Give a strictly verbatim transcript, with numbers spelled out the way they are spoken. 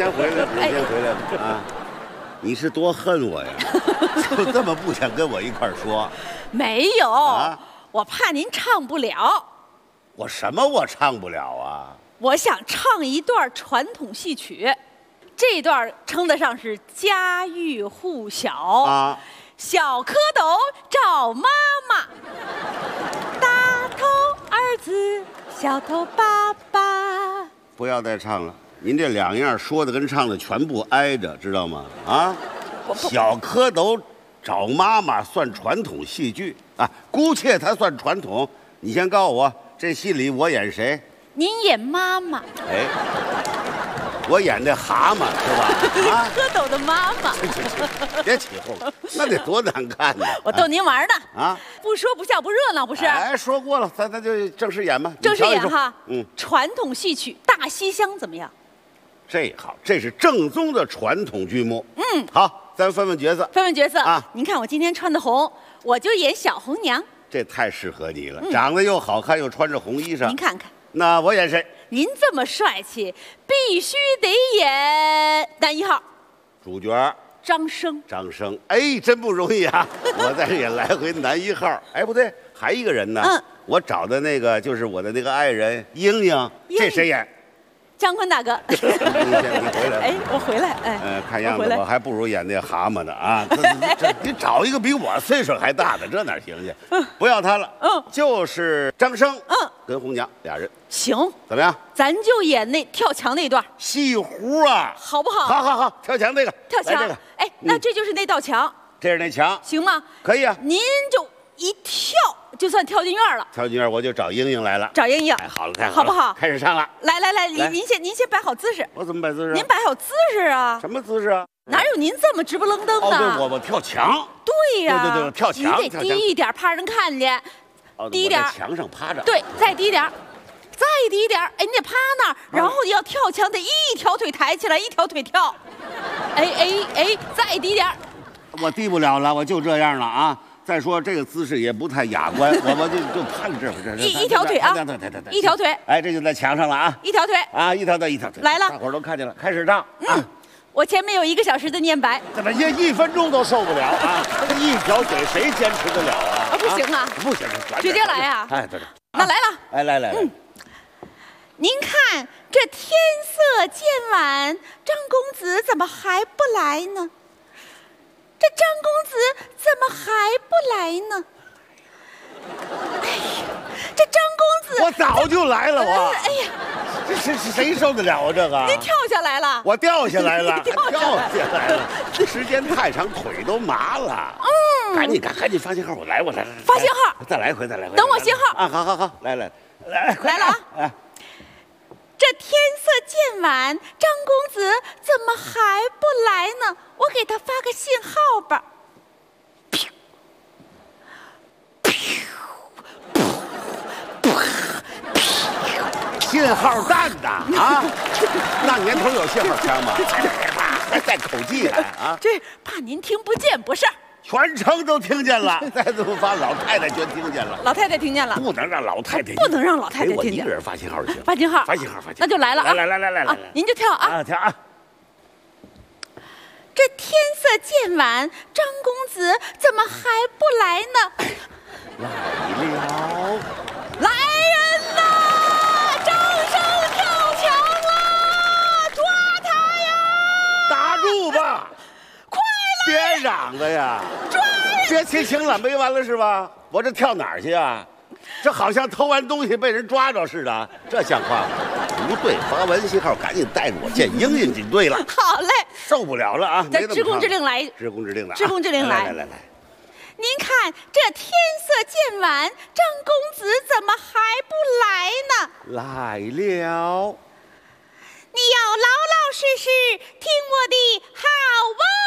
先回来，你先回来吧啊！你是多恨我呀？就这么不想跟我一块儿说？ 没有， 啊、 我怕您唱不了。 我什么我唱不了啊？ 我想唱一段传统戏曲，这段称得上是家喻户晓啊。 小蝌蚪找妈妈，大头儿子，小头爸爸。 不要再唱了，您这两样说的跟唱的全部挨着，知道吗？啊，小蝌蚪找妈妈算传统戏剧啊，姑且它算传统。你先告诉我，这戏里我演谁？ 您演妈妈。 哎。我演那蛤蟆是吧？ 啊，蝌蚪的妈妈。 别起哄，那得多难看呢！ 我逗您玩呢。 啊， 不说不笑不热闹，不是？ 哎，说过了，咱咱就正式演吧。 正式演哈。 嗯， 传统戏曲《大西厢》怎么样？ 这好，这是正宗的传统剧目。 嗯， 好，咱分分角色。 分分角色啊！ 您看我今天穿的红，我就演小红娘。 这太适合你了，嗯、长得又好看，又穿着红衣裳。 您看看。 那我演谁？ 您这么帅气，必须得演男一号， 主角张生。 张生，哎，真不容易啊！我在这演来回男一号。哎，不对，还一个人呢。嗯，我找的那个就是我的那个爱人英英，这谁演？ 姜昆大哥。 你先，你回来。 哎，我回来。哎， 呃，看样子我还不如演那蛤蟆呢啊！这这，你找一个比我岁数还大的，这哪行去？嗯，不要他了。嗯，就是张生。嗯，跟红娘俩人。 行， 怎么样？ 咱就演那跳墙那段戏胡啊， 好不好？ 好好好，跳墙这个， 跳墙这个。 哎，那这就是那道墙， 这是那墙， 行吗？ 可以啊。 您就一跳，就算跳进院了。 跳进院，我就找英英来了。 找英英， 哎，好了，太好了， 好不好？ 开始唱了。 来来来，您您先您先摆好姿势。 我怎么摆姿势？ 您摆好姿势啊。 什么姿势啊？ 哪有您这么直不愣登的？ 哦，对，我我跳墙。 对呀， 对对对，跳墙。 你得低一点，怕人看见。低一点， 在墙上趴着。 对，再低点。再低一点，哎，你得趴那儿，然后要跳墙，得一条腿抬起来，一条腿跳。哎哎哎，再低点。 我低不了了，我就这样了啊！再说这个姿势也不太雅观，我我就就趴这这一一条腿啊， 对对对对， 一条腿。 哎，这就在墙上了啊！ 一条腿啊，一条腿一条腿。 来了， 大伙儿都看见了，开始唱啊！ 我前面有一个小时的念白， 怎么一一分钟都受不了啊？一条腿谁坚持得了啊？ 啊，不行啊， 不行， 直接来啊！ 哎，对对， 那来了， 哎来来来。 您看这天色渐晚，张公子怎么还不来呢？这张公子怎么还不来呢？哎呀，这张公子， 我早就来了，我。 哎呀， 这是谁受得了啊？这个？ 您跳下来了。 我掉下来了， 掉下来了。时间太长，腿都麻了。嗯，赶紧赶，赶紧发信号，我来，我来。 发信号， 再来一回，再来一回。 等我信号啊！好好好，来来来， 来了啊！这天色渐晚，张公子怎么还不来呢？我给他发个信号吧。 信号弹的啊！那年头有信号枪吗？还带口技还啊？ 这怕您听不见不是？ 全城都听见了，再这么发，老太太全听见了。 老太太听见了， 不能让老太太， 不能让老太太听见。 我一个人发信号就行。 发信号， 发信号，发信号。 那就来了啊！ 来来来来来， 您就跳啊！ 啊，跳啊！ 这天色渐晚，张公子怎么还不来呢？ 来了， 来人呐！张生跳墙了，抓他呀！ 打住吧！ 快来！别嚷了呀！ 抓人！ 别提醒了，没完了是吧？我这跳哪儿去啊？这好像偷完东西被人抓着似的，这像话吗？不对，发完信号赶紧带着我见英英警队了。 好嘞， 受不了了啊！ 咱知公知令来， 知公知令的， 知公知令来， 来来来。 您看这天色渐晚，张公子怎么还不来呢？ 来了， 你要老老实实听我的好话。